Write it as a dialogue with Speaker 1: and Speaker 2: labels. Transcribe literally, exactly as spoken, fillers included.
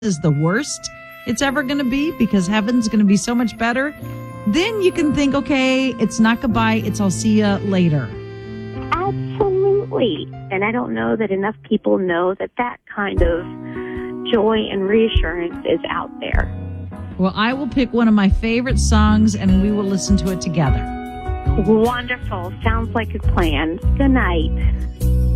Speaker 1: is the worst it's ever going to be because heaven's going to be so much better, then you can think, okay, it's not goodbye, it's I'll see you later.
Speaker 2: Absolutely. And I don't know that enough people know that that kind of joy and reassurance is out there.
Speaker 1: Well, I will pick one of my favorite songs and we will listen to it together.
Speaker 2: Wonderful. Sounds like a plan. Good night.